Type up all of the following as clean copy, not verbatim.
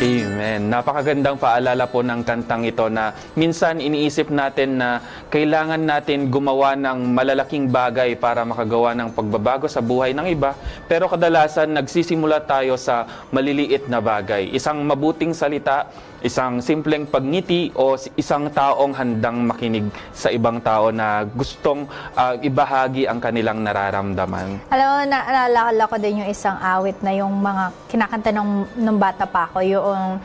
Amen. Napakagandang paalala po ng kantang ito na minsan iniisip natin na kailangan natin gumawa ng malalaking bagay para makagawa ng pagbabago sa buhay ng iba. Pero kadalasan nagsisimula tayo sa maliliit na bagay. Isang mabuting salita, isang simpleng pagngiti o isang taong handang makinig sa ibang tao na gustong ibahagi ang kanilang nararamdaman. Alam mo, naalala ko din yung isang awit na yung mga kinakanta nung bata pa ako, yung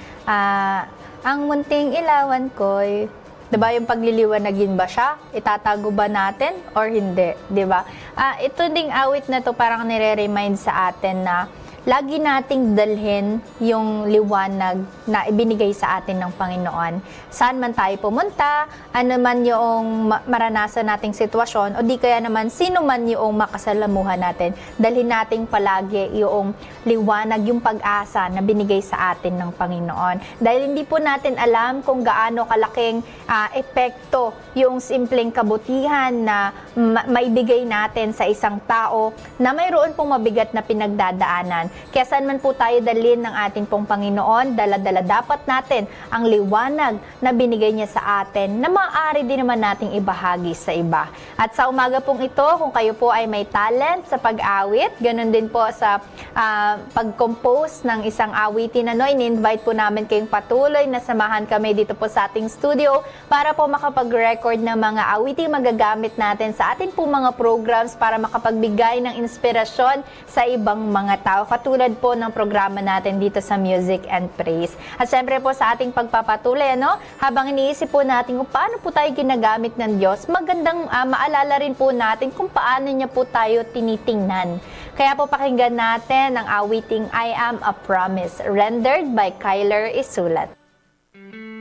ang munting ilawan ko'y, diba yung pagliliwanagin ba siya? Itatago ba natin or hindi? Diba? Ito ding awit na to parang nire-remind sa atin na lagi nating dalhin yung liwanag na ibinigay sa atin ng Panginoon. Saan man tayo pumunta, ano man yung maranasan nating sitwasyon, o di kaya naman sino man yung makasalamuhan natin, dalhin nating palagi yung liwanag, yung pag-asa na binigay sa atin ng Panginoon. Dahil hindi po natin alam kung gaano kalaking epekto yung simpleng kabutihan na maibigay natin sa isang tao na mayroon pong mabigat na pinagdadaanan. Kaya saan man po tayo dalhin ng ating pong Panginoon, dala-dala dapat natin ang liwanag na binigay niya sa atin na maaari din naman nating ibahagi sa iba. At sa umaga pong ito, kung kayo po ay may talent sa pag-awit, ganun din po sa pag-compose ng isang awitin, in-invite po namin kayong patuloy na samahan kami dito po sa ating studio para po makapag-record ng mga awiting magagamit natin sa ating po mga programs para makapagbigay ng inspirasyon sa ibang mga tao. Katulad po ng programa natin dito sa Music and Praise. At syempre po sa ating pagpapatuloy, habang iniisip po natin kung paano po tayo ginagamit ng Diyos, magandang maalala rin po natin kung paano niya po tayo tinitingnan. Kaya po pakinggan natin ang awiting I Am a Promise, rendered by Kyler Isulat.